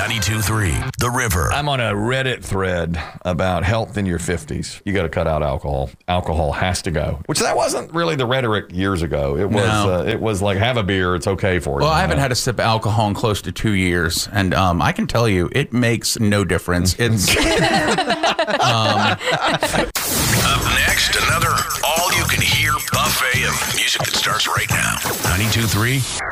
92.3 The River. I'm on a Reddit thread about health in your 50s. You got to cut out alcohol. Alcohol has to go. Which that wasn't really the rhetoric years ago. It was like, have a beer, it's okay for you. Well, I haven't had a sip of alcohol in close to 2 years, and I can tell you, it makes no difference. It's Up next, another all-you-can-hear buffet of music that starts right now. 92.3